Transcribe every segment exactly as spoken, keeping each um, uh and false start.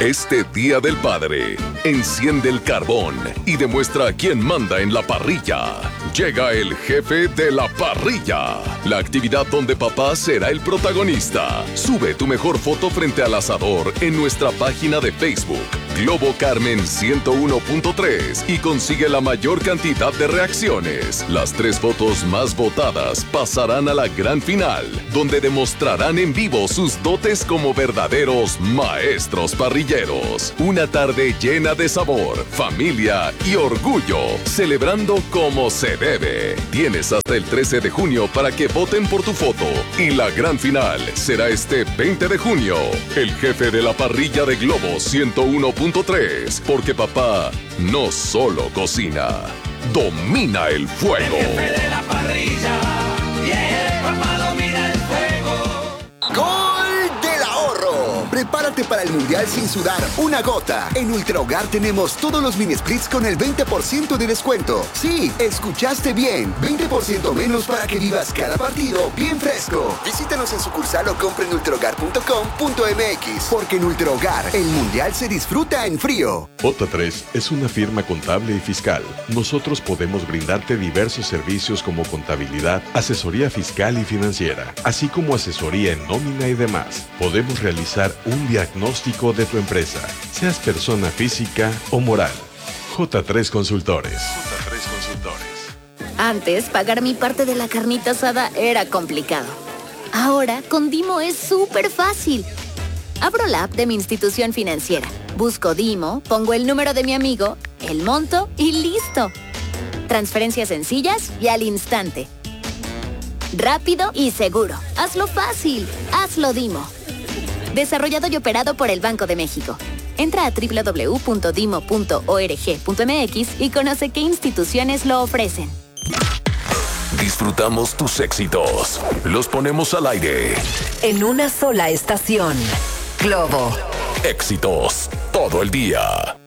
Este Día del Padre, enciende el carbón y demuestra quién manda en la parrilla. Llega el jefe de la parrilla, la actividad donde papá será el protagonista. Sube tu mejor foto frente al asador en nuestra página de Facebook, Globo Carmen ciento uno punto tres, y consigue la mayor cantidad de reacciones. Las tres fotos más votadas pasarán a la gran final, donde demostrarán en vivo sus dotes como verdaderos maestros parrilleros. Una tarde llena de sabor, familia y orgullo, celebrando como se debe. Tienes hasta el trece de junio para que voten por tu foto, y la gran final será este veinte de junio. El jefe de la parrilla de Globo ciento uno punto tres, porque papá no solo cocina, domina el fuego. El jefe de la parrilla, yeah, papá domina el fuego. ¡Gol del ahorro! Prepárate para el Mundial sin sudar una gota. En Ultra Hogar tenemos todos los mini splits con el veinte por ciento de descuento. Sí, escuchaste bien. veinte por ciento menos para que vivas cada partido bien fresco. Visítanos en sucursal o compra en ultra hogar punto com punto m x. Porque en Ultra Hogar, el Mundial se disfruta en frío. J tres es una firma contable y fiscal. Nosotros podemos brindarte diversos servicios como contabilidad, asesoría fiscal y financiera, así como asesoría en nómina y demás. Podemos realizar un diagnóstico de tu empresa, seas persona física o moral. J tres Consultores. J tres Consultores. Antes, pagar mi parte de la carnita asada era complicado. Ahora, con Dimo es súper fácil. Abro la app de mi institución financiera, busco Dimo, pongo el número de mi amigo, el monto y listo. Transferencias sencillas y al instante. Rápido y seguro. Hazlo fácil. Hazlo Dimo. Desarrollado y operado por el Banco de México. Entra a doble u doble u doble u punto dimo punto org punto m x y conoce qué instituciones lo ofrecen. Disfrutamos tus éxitos. Los ponemos al aire. En una sola estación. Globo. Éxitos todo el día.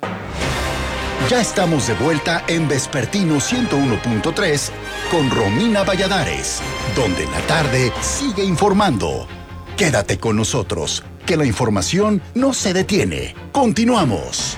Ya estamos de vuelta en Vespertino ciento uno punto tres con Romina Valladares, donde la tarde sigue informando. Quédate con nosotros, que la información no se detiene. Continuamos.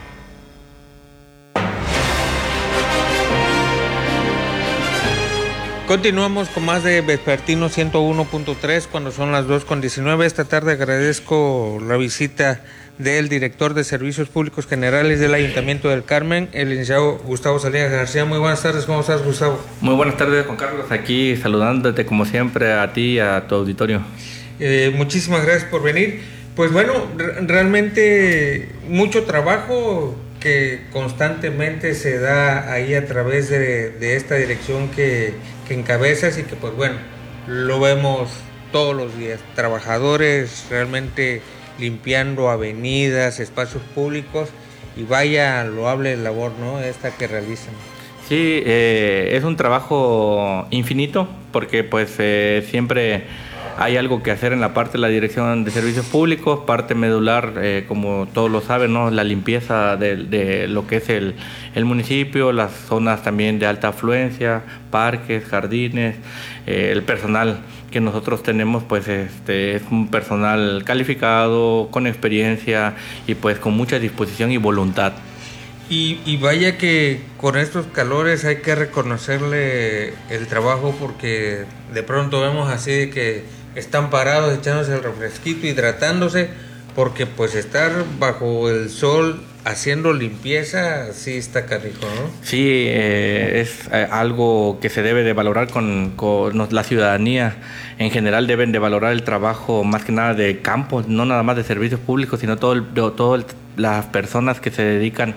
Continuamos con más de Vespertino ciento uno punto tres cuando son las dos con diecinueve. Esta tarde agradezco la visita del director de Servicios Públicos Generales del Ayuntamiento del Carmen, el licenciado Gustavo Salinas García. Muy buenas tardes, ¿cómo estás, Gustavo? Muy buenas tardes, Juan Carlos, aquí saludándote como siempre a ti y a tu auditorio. Eh, muchísimas gracias por venir. Pues bueno, r- realmente mucho trabajo que constantemente se da ahí a través de, de esta dirección que, que encabezas y que pues bueno, lo vemos todos los días. Trabajadores realmente limpiando avenidas, espacios públicos, y vaya loable labor, ¿no?, esta que realizan. Sí, eh, es un trabajo infinito porque pues eh, siempre hay algo que hacer en la parte de la Dirección de Servicios Públicos, parte medular, eh, como todos lo saben, ¿no?, la limpieza de, de lo que es el, el municipio, las zonas también de alta afluencia, parques, jardines, eh, el personal que nosotros tenemos pues este es un personal calificado, con experiencia y pues con mucha disposición y voluntad. Y, y vaya que con estos calores hay que reconocerle el trabajo, porque de pronto vemos así de que están parados echándose el refresquito, hidratándose, porque pues estar bajo el sol haciendo limpieza sí está canijo, ¿no? Sí, eh, es eh, algo que se debe de valorar con, con la ciudadanía. En general deben de valorar el trabajo más que nada de campo, no nada más de servicios públicos, sino todo el, todo el, las personas que se dedican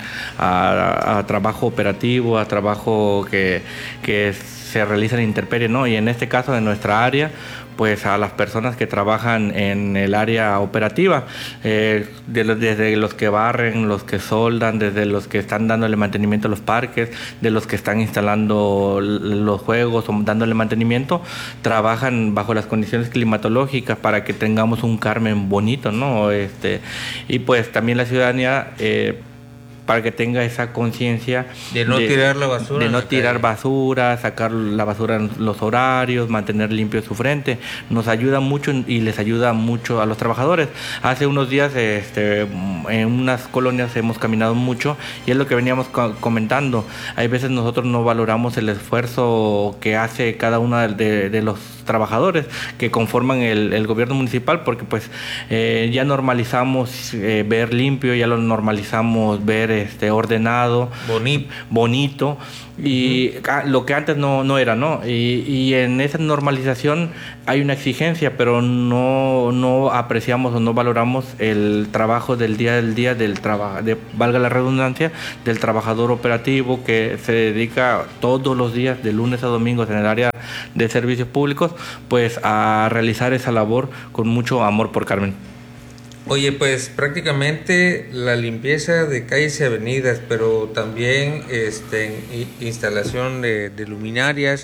a, a trabajo operativo, a trabajo que, que se realiza en intemperie, ¿no? Y en este caso, en nuestra área, pues a las personas que trabajan en el área operativa, eh, de los, desde los que barren, los que soldan, desde los que están dándole mantenimiento a los parques, de los que están instalando los juegos o dándole mantenimiento, trabajan bajo las condiciones climatológicas para que tengamos un Carmen bonito, ¿no? Este, y pues también la ciudadanía, eh, para que tenga esa conciencia de no de, tirar la basura, de no tirar calle. basura, sacar la basura en los horarios, mantener limpio su frente. Nos ayuda mucho y les ayuda mucho a los trabajadores. Hace unos días este, en unas colonias hemos caminado mucho y es lo que veníamos co- comentando. Hay veces nosotros no valoramos el esfuerzo que hace cada uno de, de los trabajadores que conforman el, el gobierno municipal, porque pues eh, ya normalizamos eh, ver limpio, ya lo normalizamos ver este ordenado, bonito, bonito y uh-huh. lo que antes no, no era, ¿no? Y, y en esa normalización hay una exigencia, pero no, no apreciamos o no valoramos el trabajo del día del día del trabajo, de, valga la redundancia, del trabajador operativo que se dedica todos los días, de lunes a domingos en el área de servicios públicos, pues a realizar esa labor con mucho amor por Carmen. Oye, pues prácticamente la limpieza de calles y avenidas, pero también este, instalación de, de luminarias,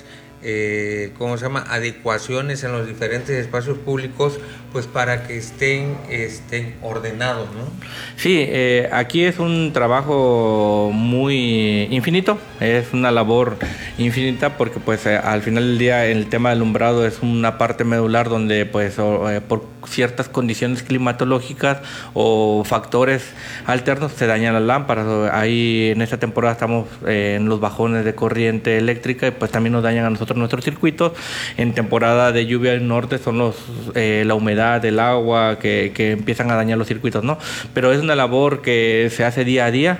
eh, ¿cómo se llama? Adecuaciones en los diferentes espacios públicos, pues para que estén, estén ordenados, ¿no? Sí, eh, aquí es un trabajo muy infinito, es una labor infinita porque pues eh, al final del día el tema del alumbrado es una parte medular donde pues o, eh, por ciertas condiciones climatológicas o factores alternos se dañan las lámparas. Ahí en esta temporada estamos eh, en los bajones de corriente eléctrica y pues también nos dañan a nosotros nuestros circuitos. En temporada de lluvia del norte son los eh, la humedad del agua que, que empiezan a dañar los circuitos, ¿no? Pero es una labor que se hace día a día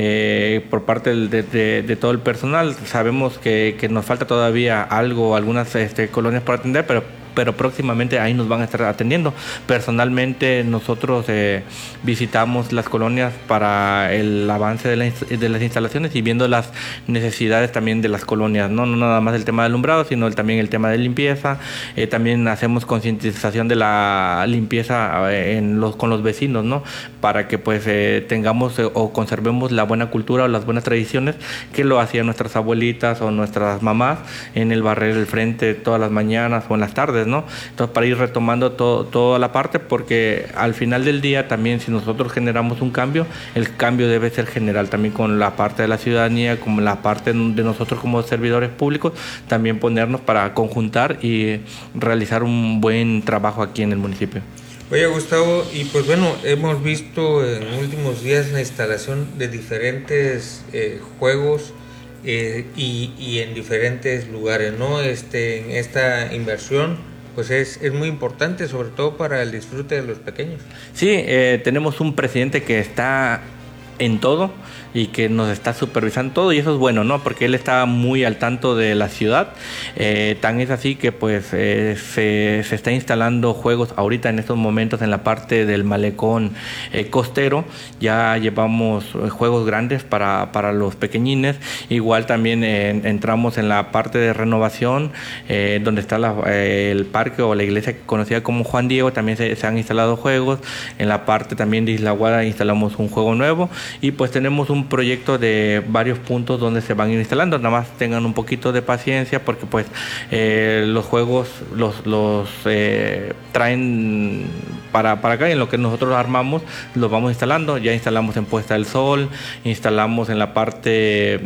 eh, por parte de, de, de todo el personal. Sabemos que, que nos falta todavía algo, algunas este, colonias por atender, pero pero próximamente ahí nos van a estar atendiendo. Personalmente nosotros eh, visitamos las colonias para el avance de, la, de las instalaciones y viendo las necesidades también de las colonias, no, no nada más el tema de alumbrado, sino el, también el tema de limpieza. Eh, también hacemos concientización de la limpieza en los, con los vecinos, ¿no? Para que pues eh, tengamos eh, o conservemos la buena cultura o las buenas tradiciones que lo hacían nuestras abuelitas o nuestras mamás en el barrer el frente todas las mañanas o en las tardes, ¿no? Entonces, para ir retomando todo, toda la parte, porque al final del día también si nosotros generamos un cambio, el cambio debe ser general, también con la parte de la ciudadanía, como la parte de nosotros como servidores públicos, también ponernos para conjuntar y realizar un buen trabajo aquí en el municipio. Oye, Gustavo, y pues bueno, hemos visto en últimos días la instalación de diferentes eh, juegos eh, y, y en diferentes lugares, ¿no? Este, en esta inversión pues es, es muy importante, sobre todo para el disfrute de los pequeños. Sí, eh, tenemos un presidente que está en todo y que nos está supervisando todo, y eso es bueno, ¿no? Porque él está muy al tanto de la ciudad, eh, tan es así que pues eh, se, se está instalando juegos ahorita en estos momentos en la parte del malecón eh, costero. Ya llevamos juegos grandes para, para los pequeñines, igual también eh, entramos en la parte de renovación eh, donde está la, eh, el parque o la iglesia conocida como Juan Diego, también se, se han instalado juegos. En la parte también de Isla Guada instalamos un juego nuevo y pues tenemos un un proyecto de varios puntos donde se van a ir instalando. Nada más tengan un poquito de paciencia porque pues eh, los juegos los, los eh, traen para, para acá, y en lo que nosotros armamos los vamos instalando. Ya instalamos en Puesta del Sol, instalamos en la parte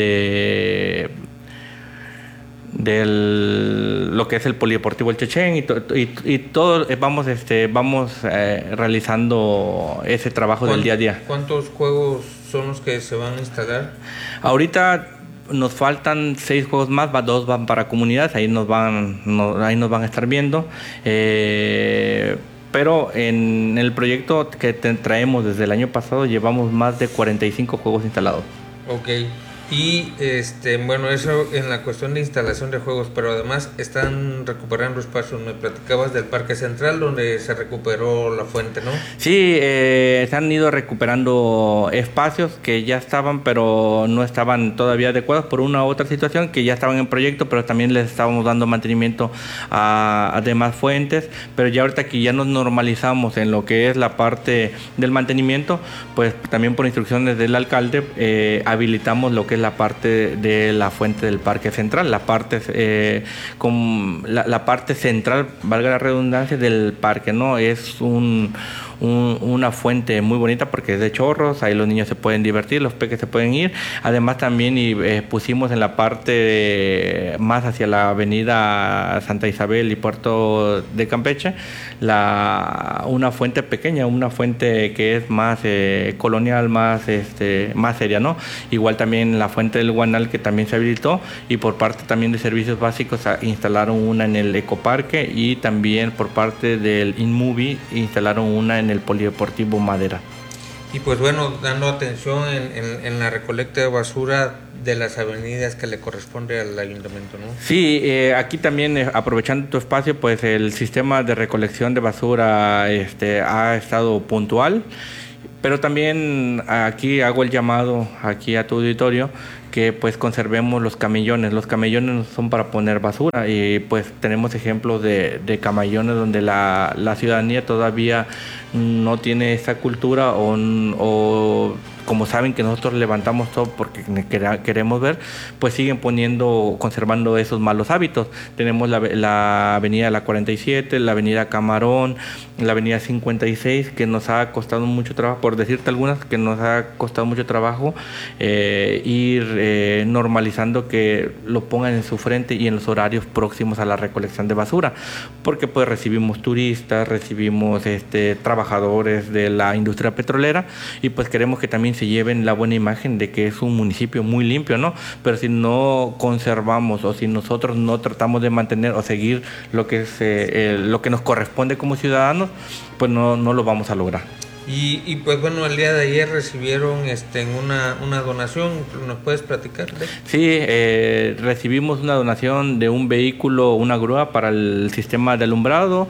de del lo que es el polideportivo El Chechén y, to, y, y todo vamos este vamos eh, realizando ese trabajo del día a día. ¿Cuántos juegos son los que se van a instalar? Ahorita nos faltan seis juegos más, va, dos van para comunidades, ahí nos van no, ahí nos van a estar viendo, eh, pero en el proyecto que te traemos desde el año pasado llevamos más de cuarenta y cinco juegos instalados. Okay. Y este bueno, eso en la cuestión de instalación de juegos, pero además están recuperando espacios. Me platicabas del Parque Central donde se recuperó la fuente, ¿no? Sí, eh, se han ido recuperando espacios que ya estaban, pero no estaban todavía adecuados por una u otra situación, que ya estaban en proyecto, pero también les estábamos dando mantenimiento a, a demás fuentes. Pero ya ahorita que ya nos normalizamos en lo que es la parte del mantenimiento, pues también por instrucciones del alcalde eh, habilitamos lo que es la parte de la fuente del Parque Central, la parte eh, con la, la parte central, valga la redundancia, del parque, ¿no? Es un un, una fuente muy bonita porque es de chorros, ahí los niños se pueden divertir, los peques se pueden ir. Además también y, eh, pusimos en la parte de, más hacia la avenida Santa Isabel y Puerto de Campeche, la, una fuente pequeña, una fuente que es más eh, colonial, más, este, más seria, ¿no? Igual también la fuente del Guanal, que también se habilitó, y por parte también de servicios básicos instalaron una en el Ecoparque, y también por parte del InMovie instalaron una en el Polideportivo Madera. Y pues bueno, dando atención en, en, en la recolecta de basura de las avenidas que le corresponde al ayuntamiento, ¿no? Sí, eh, aquí también, eh, aprovechando tu espacio, pues el sistema de recolección de basura este, ha estado puntual, pero también aquí hago el llamado aquí a tu auditorio que pues conservemos los camellones. Los camellones no son para poner basura, y pues tenemos ejemplos de, de camellones donde la, la ciudadanía todavía no tiene esa cultura o, o como saben que nosotros levantamos todo porque queremos ver, pues siguen poniendo, conservando esos malos hábitos. Tenemos la, la avenida La cuarenta y siete, la avenida Camarón, la avenida cincuenta y seis, que nos ha costado mucho trabajo, por decirte algunas, que nos ha costado mucho trabajo eh, ir eh, normalizando que lo pongan en su frente y en los horarios próximos a la recolección de basura, porque pues recibimos turistas, recibimos este, trabajadores de la industria petrolera, y pues queremos que también se lleven la buena imagen de que es un municipio muy limpio, ¿no? Pero si no conservamos o si nosotros no tratamos de mantener o seguir lo que es eh, eh, lo que nos corresponde como ciudadanos, pues no, no lo vamos a lograr. Y, y pues bueno, el día de ayer recibieron este, una, una donación, ¿nos puedes platicar de? Sí, eh, recibimos una donación de un vehículo, una grúa para el sistema de alumbrado,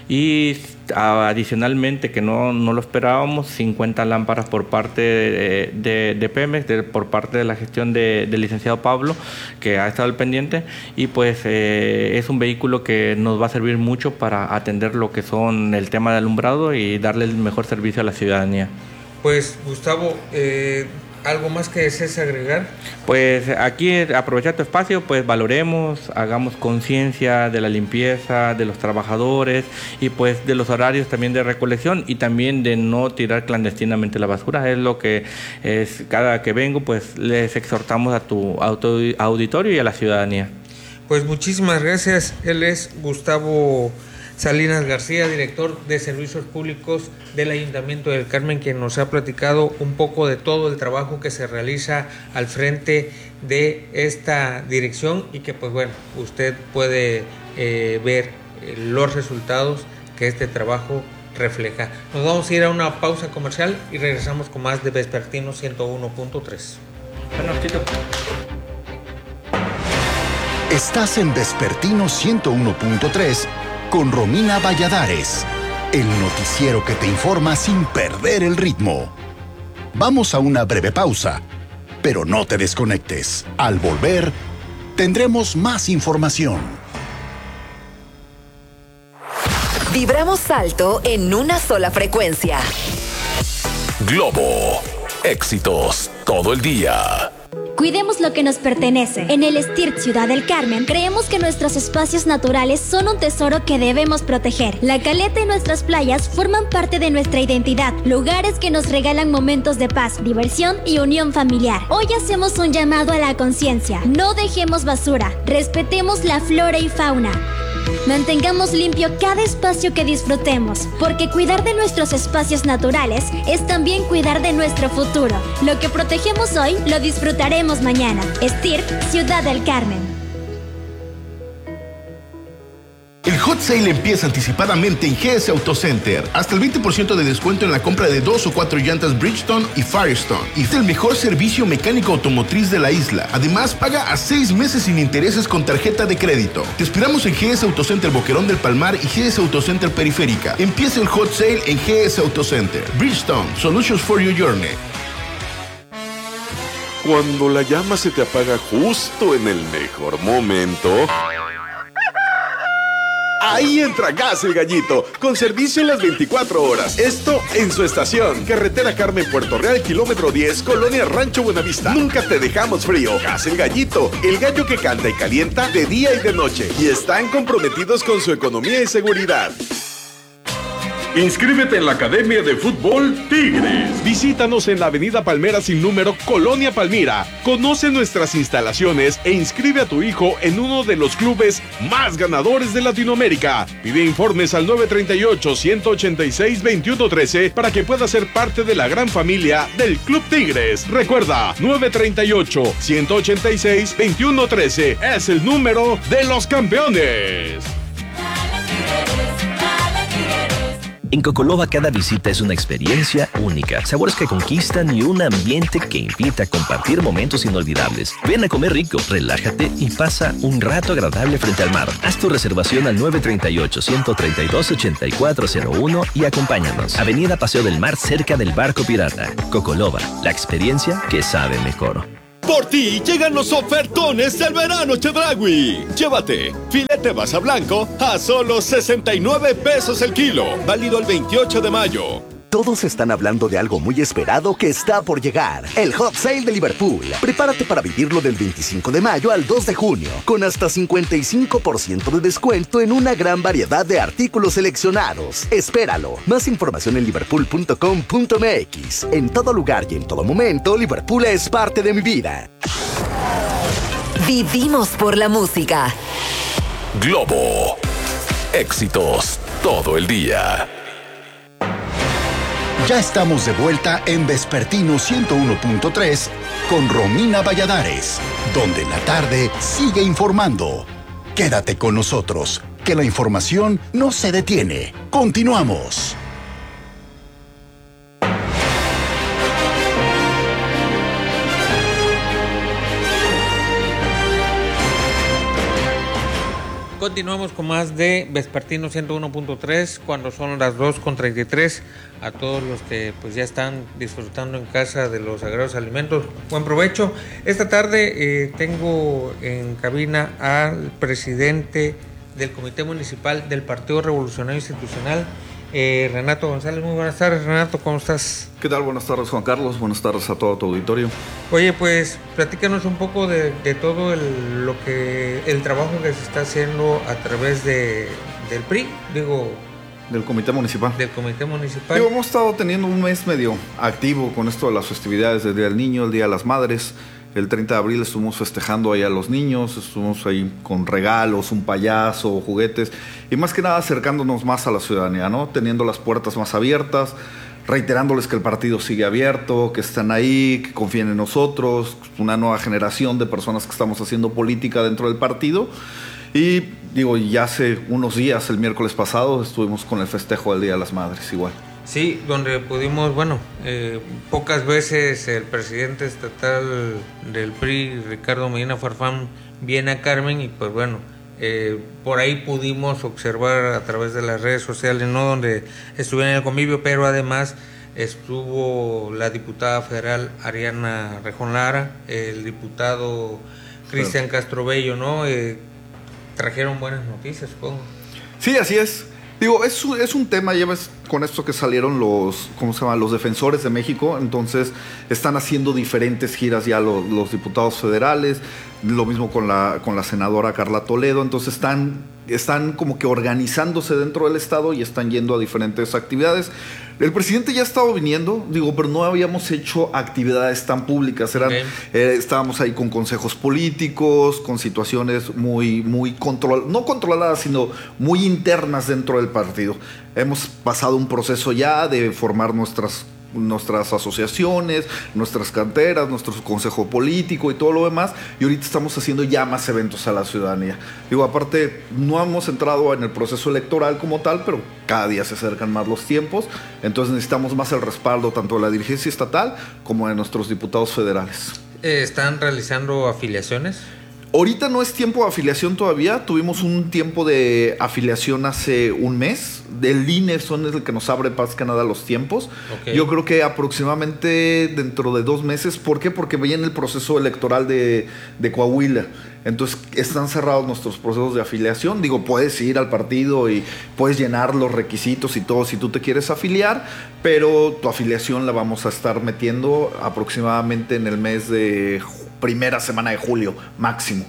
y adicionalmente, que no, no lo esperábamos, cincuenta lámparas por parte de, de, de Pemex, de, por parte de la gestión de, del licenciado Pablo, que ha estado al pendiente, y pues eh, es un vehículo que nos va a servir mucho para atender lo que son el tema de alumbrado y darle el mejor servicio a la ciudadanía. Pues Gustavo, eh, ¿algo más que desees agregar? Pues aquí, aprovechar tu espacio, pues valoremos, hagamos conciencia de la limpieza, de los trabajadores, y pues de los horarios también de recolección, y también de no tirar clandestinamente la basura. Es lo que es, cada que vengo, pues les exhortamos a tu, a tu auditorio y a la ciudadanía. Pues muchísimas gracias. Él es Gustavo Salinas García, director de Servicios Públicos del Ayuntamiento del Carmen, quien nos ha platicado un poco de todo el trabajo que se realiza al frente de esta dirección, y que pues bueno, usted puede eh, ver eh, los resultados que este trabajo refleja. Nos vamos a ir a una pausa comercial y regresamos con más de Vespertino ciento uno punto tres. Bueno, Tito. Estás en Vespertino ciento uno punto tres con Romina Valladares, el noticiero que te informa sin perder el ritmo. Vamos a una breve pausa, pero no te desconectes. Al volver, tendremos más información. Vibramos alto en una sola frecuencia. Globo. Éxitos todo el día. Cuidemos lo que nos pertenece. En el STIRT Ciudad del Carmen, creemos que nuestros espacios naturales son un tesoro que debemos proteger. La caleta y nuestras playas forman parte de nuestra identidad, lugares que nos regalan momentos de paz, diversión y unión familiar. Hoy hacemos un llamado a la conciencia. No dejemos basura, respetemos la flora y fauna. Mantengamos limpio cada espacio que disfrutemos, porque cuidar de nuestros espacios naturales es también cuidar de nuestro futuro. Lo que protegemos hoy, lo disfrutaremos mañana. STIRT, Ciudad del Carmen. El Hot Sale empieza anticipadamente en G S Auto Center. Hasta el veinte por ciento de descuento en la compra de dos o cuatro llantas Bridgestone y Firestone. Y es el mejor servicio mecánico automotriz de la isla. Además, paga a seis meses sin intereses con tarjeta de crédito. Te esperamos en G S Auto Center Boquerón del Palmar y G S Auto Center Periférica. Empieza el Hot Sale en G S Auto Center. Bridgestone, Solutions for Your Journey. Cuando la llama se te apaga justo en el mejor momento, ahí entra Gas El Gallito, con servicio en las veinticuatro horas. Esto en su estación. Carretera Carmen, Puerto Real, kilómetro diez, Colonia Rancho Buenavista. Nunca te dejamos frío. Gas El Gallito, el gallo que canta y calienta de día y de noche. Y están comprometidos con su economía y seguridad. Inscríbete en la Academia de Fútbol Tigres. Visítanos en la Avenida Palmera sin número, Colonia Palmira. Conoce nuestras instalaciones e inscribe a tu hijo en uno de los clubes más ganadores de Latinoamérica. Pide informes al nueve tres ocho, uno ocho seis, dos uno uno tres para que pueda ser parte de la gran familia del Club Tigres. Recuerda, nueve tres ocho, uno ocho seis, dos uno uno tres es el número de los campeones. En Cocoloba cada visita es una experiencia única, sabores que conquistan y un ambiente que invita a compartir momentos inolvidables. Ven a comer rico, relájate y pasa un rato agradable frente al mar. Haz tu reservación al nueve tres ocho, uno tres dos, ocho cuatro cero uno y acompáñanos. Avenida Paseo del Mar, cerca del Barco Pirata. Cocoloba, la experiencia que sabe mejor. Por ti llegan los ofertones del verano Chedraui. Llévate filete basa blanco a solo sesenta y nueve pesos el kilo, válido el veintiocho de mayo. Todos están hablando de algo muy esperado que está por llegar. El Hot Sale de Liverpool. Prepárate para vivirlo del veinticinco de mayo al dos de junio, con hasta cincuenta y cinco por ciento de descuento en una gran variedad de artículos seleccionados. Espéralo. Más información en liverpool punto com punto m x. En todo lugar y en todo momento, Liverpool es parte de mi vida. Vivimos por la música. Globo. Éxitos todo el día. Ya estamos de vuelta en Vespertino ciento uno punto tres con Romina Valladares, donde la tarde sigue informando. Quédate con nosotros, que la información no se detiene. Continuamos. Continuamos con más de Vespertino ciento uno punto tres cuando son las dos con treinta y tres. A todos los que pues ya están disfrutando en casa de los sagrados alimentos, buen provecho. Esta tarde eh, tengo en cabina al presidente del Comité Municipal del Partido Revolucionario Institucional, eh, Renato González. Muy buenas tardes, Renato, ¿cómo estás? ¿Qué tal? Buenas tardes, Juan Carlos. Buenas tardes a todo tu auditorio. Oye, pues platícanos un poco de, de todo el, lo que el trabajo que se está haciendo a través de, del P R I, digo... Del Comité Municipal. Del Comité Municipal. Digo, hemos estado teniendo un mes medio activo con esto de las festividades del Día del Niño, el Día de las Madres. El treinta de abril estuvimos festejando ahí a los niños, estuvimos ahí con regalos, un payaso, juguetes, y más que nada acercándonos más a la ciudadanía, ¿no? Teniendo las puertas más abiertas, reiterándoles que el partido sigue abierto, que están ahí, que confíen en nosotros, una nueva generación de personas que estamos haciendo política dentro del partido. Y digo, ya hace unos días, el miércoles pasado, estuvimos con el festejo del Día de las Madres igual. Sí, donde pudimos, bueno, eh, pocas veces el presidente estatal del P R I, Ricardo Medina Farfán, viene a Carmen y pues bueno, eh, por ahí pudimos observar a través de las redes sociales, ¿no?, donde estuvieron en el convivio, pero además estuvo la diputada federal Ariana Rejón Lara, el diputado Cristian Castro Bello, ¿no? Eh, trajeron buenas noticias, supongo. Sí, así es. Digo, es, es un tema, ya ves, con esto que salieron los, ¿cómo se llama?, los defensores de México, entonces están haciendo diferentes giras ya los, los diputados federales, lo mismo con la, con la senadora Carla Toledo, entonces están, están como que organizándose dentro del estado y están yendo a diferentes actividades. El presidente ya ha estado viniendo, digo, pero no habíamos hecho actividades tan públicas. Eran, okay. eh, estábamos ahí con consejos políticos, con situaciones muy, muy control, no controladas, sino muy internas dentro del partido. Hemos pasado un proceso ya de formar nuestras nuestras asociaciones, nuestras canteras, nuestro consejo político y todo lo demás, y ahorita estamos haciendo ya más eventos a la ciudadanía. Digo, aparte, no hemos entrado en el proceso electoral como tal, pero cada día se acercan más los tiempos, entonces necesitamos más el respaldo tanto de la dirigencia estatal como de nuestros diputados federales. ¿Están realizando afiliaciones? Ahorita no es tiempo de afiliación todavía, tuvimos un tiempo de afiliación hace un mes, del I N E son el que nos abre más que nada los tiempos. Okay. Yo creo que aproximadamente dentro de dos meses, ¿por qué? Porque viene el proceso electoral de, de Coahuila, entonces están cerrados nuestros procesos de afiliación. Digo, puedes ir al partido y puedes llenar los requisitos y todo si tú te quieres afiliar, pero tu afiliación la vamos a estar metiendo aproximadamente en el mes de primera semana de julio, máximo.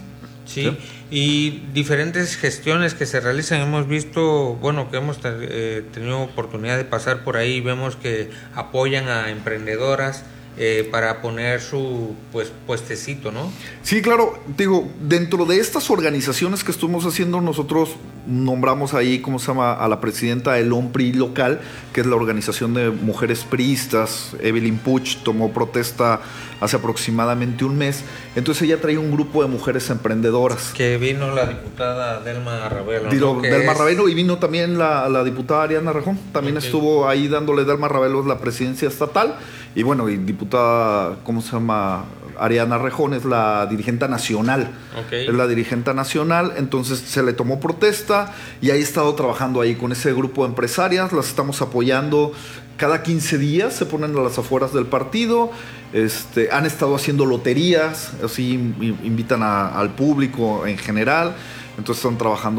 Sí, ¿sí? Y diferentes gestiones que se realizan, hemos visto, bueno, que hemos eh, tenido oportunidad de pasar por ahí, vemos que apoyan a emprendedoras eh, para poner su pues puestecito, ¿no? Sí, claro, digo, dentro de estas organizaciones que estuvimos haciendo, nosotros nombramos ahí, ¿cómo se llama?, a la presidenta del O M P R I local, que es la organización de mujeres priistas. Evelyn Puch tomó protesta hace aproximadamente un mes, entonces ella trae un grupo de mujeres emprendedoras. Que vino la diputada Delma Ravelo. Digo, ¿no? Delma es... Ravelo, y vino también la, la diputada Ariana Rejón, también okay. estuvo ahí dándole Delma Ravelo la presidencia estatal, y bueno, y diputada, ¿cómo se llama?, Ariana Rejón es la dirigente nacional, okay. es la dirigente nacional, entonces se le tomó protesta y ahí he estado trabajando ahí con ese grupo de empresarias, las estamos apoyando cada quince días, se ponen a las afueras del partido, este, han estado haciendo loterías, así invitan a, al público en general, entonces están trabajando